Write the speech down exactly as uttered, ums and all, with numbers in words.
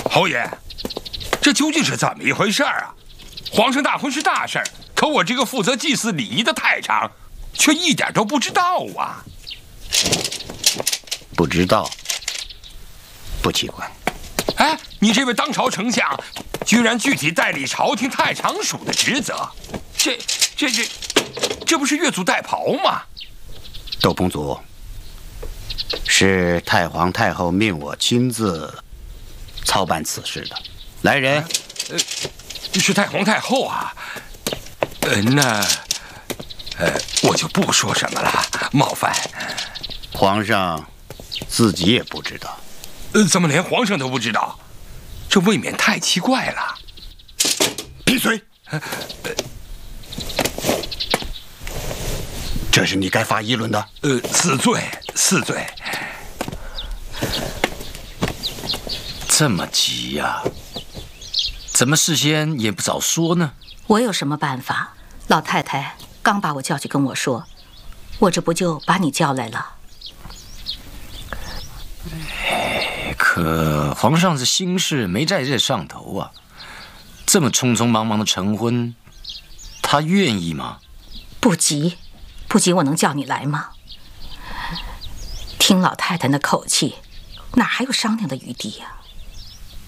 侯爷，这究竟是怎么一回事啊？皇上大婚是大事儿，可我这个负责祭祀礼仪的太常，却一点都不知道啊。 不知道，不奇怪。 哎，你这位当朝丞相，居然具体代理朝廷太常署的职责，这、这、这，这不是越俎代庖吗？ 窦公祖，是太皇太后命我亲自操办此事的。来人， 呃，是太皇太后啊。呃，那，呃，我就不说什么了，冒犯。 皇上自己也不知道。 呃，怎么连皇上都不知道？这未免太奇怪了。 闭嘴！呃，这是你该发议论的。 呃，死罪，死罪。 这么急呀？怎么事先也不早说呢？ 我有什么办法？老太太刚把我叫去跟我说，我这不就把你叫来了。 可皇上这心事没在这上头啊，这么匆匆忙忙的成婚，他愿意吗？ 不急，不急，我能叫你来吗？听老太太那口气，哪还有商量的余地呀？